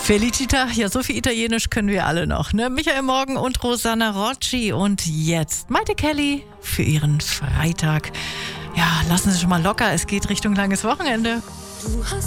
Felicita, ja, so viel Italienisch können wir alle noch, ne? Michael Morgen und Rosanna Rocci und jetzt Maite Kelly für ihren Freitag. Ja, lassen Sie schon mal locker, es geht Richtung langes Wochenende. Du hast